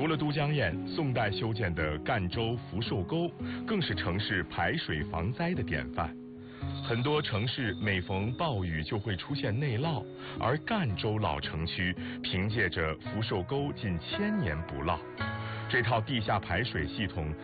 除了都江堰，宋代修建的赣州福寿沟更是城市排水防灾的典范。很多城市每逢暴雨就会出现内涝，而赣州老城区凭借着福寿沟近1000年不涝，这套地下排水系统